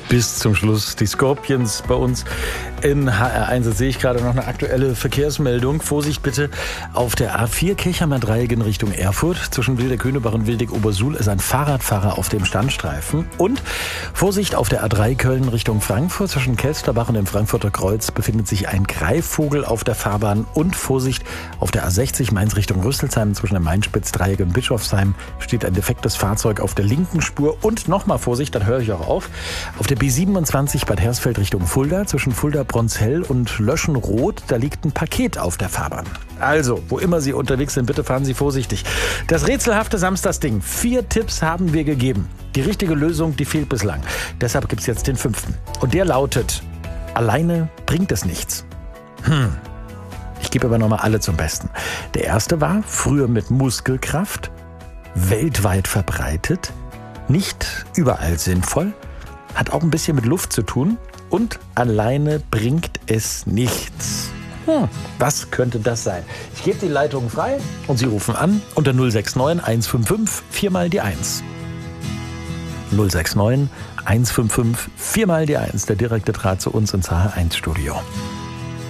bis zum Schluss. Die Scorpions bei uns in HR1. Jetzt sehe ich gerade noch eine aktuelle Verkehrsmeldung. Vorsicht bitte auf der A4 Kirchheimer Dreieck in Richtung Erfurt. Zwischen Wildeck-Höhnebach und Wildeck-Obersuhl ist ein Fahrradfahrer auf dem Standstreifen. Und Vorsicht auf der A3 Köln Richtung Frankfurt. Zwischen Kelsterbach und dem Frankfurter Kreuz befindet sich ein Greifvogel auf der Fahrbahn. Und Vorsicht auf der A60 Mainz Richtung Rüsselsheim. Zwischen dem Main-Spitz-Dreieck und Bischofsheim steht ein defektes Fahrzeug auf der linken Spur. Und nochmal Vorsicht, dann höre ich auch auf der B27 Bad Hersfeld Richtung Fulda, zwischen Fulda-Bronzhell und Löschenroth, da liegt ein Paket auf der Fahrbahn. Also, wo immer Sie unterwegs sind, bitte fahren Sie vorsichtig. Das rätselhafte Samstagsding. 4 Tipps haben wir gegeben. Die richtige Lösung, die fehlt bislang. Deshalb gibt es jetzt den 5. Und der lautet: Alleine bringt es nichts. Ich gebe aber nochmal alle zum Besten. Der erste war, früher mit Muskelkraft, weltweit verbreitet, nicht überall sinnvoll, hat auch ein bisschen mit Luft zu tun und alleine bringt es nichts. Was könnte das sein? Ich gebe die Leitung frei und Sie rufen an unter 069 155 4 mal die 1. 069 155 4 mal die 1, der direkte Draht zu uns ins HR1 Studio.